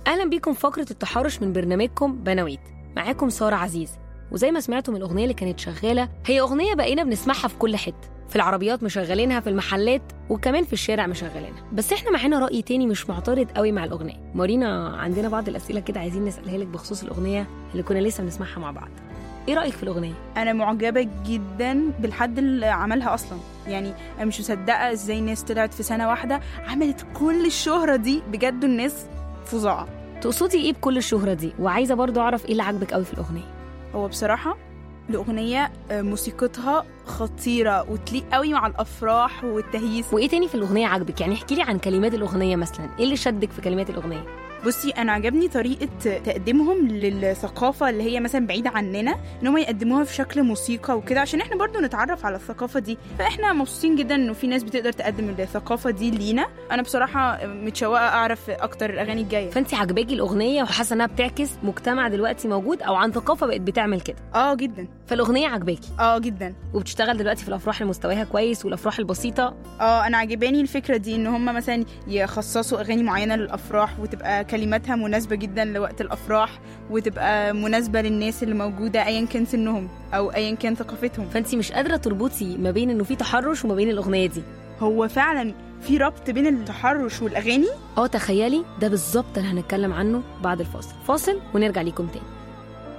أهلا بيكم فقرة التحرش من برنامجكم بنويت. معاكم سارة عزيز. وزي ما سمعتوا من الأغنية اللي كانت شغالة، هي أغنية بقينا بنسمعها في كل حتة، في العربيات مشغلينها، في المحلات، وكمان في الشارع مشغلينها. بس احنا معانا رأي تاني مش معترض قوي مع الأغنية. مارينا، عندنا بعض الأسئلة كده عايزين نسألها لك بخصوص الأغنية اللي كنا لسه بنسمعها مع بعض. ايه رأيك في الأغنية؟ أنا معجبة جدا بالحد اللي عملها أصلا. يعني أنا مش مصدقة ازاي الناس طلعت في سنة واحدة عملت كل الشهرة دي. بجد الناس فظاعة. تقصدي ايه بكل الشهرة دي؟ وعايزة برضو أعرف ايه اللي عجبك قوي في الأغنية. هو بصراحة الأغنية موسيقتها خطيرة وتليق قوي مع الأفراح والتهييس. وايه تاني في الأغنية عجبك؟ يعني احكي لي عن كلمات الأغنية مثلا، ايه اللي شدك في كلمات الأغنية؟ بصي، أنا عجبني طريقة تقديمهم للثقافة اللي هي مثلا بعيدة عننا، إنهم يقدموها في شكل موسيقى وكده عشان إحنا برضو نتعرف على الثقافة دي. فإحنا مبسوطين جدا إنه في ناس بتقدر تقدم الثقافة دي لينا. أنا بصراحة متشوقة أعرف أكتر الأغاني الجاية. فأنتي عجباكي الأغنية وحاسة إنها بتعكس مجتمع دلوقتي موجود أو عن ثقافة بقت بتعمل كده؟ جدا. فالأغنية عجباكي؟ جدا. وبتشتغل دلوقتي في الأفراح اللي مستواها كويس والأفراح البسيطة؟ أنا عجباني الفكرة دي، إن هم مثلا يخصصوا أغاني معينة للأفراح وتبقى كلماتها مناسبة جدا لوقت الأفراح، وتبقى مناسبة للناس اللي موجودة أيا كان سنهم أو أيا كان ثقافتهم. فأنتي مش قادرة تربطي ما بين إنه في تحرش وما بين الأغنية دي؟ هو فعلا في ربط بين التحرش والأغاني. تخيلي ده بالظبط اللي هنتكلم عنه بعد الفاصل. فاصل ونرجع ليكم تاني.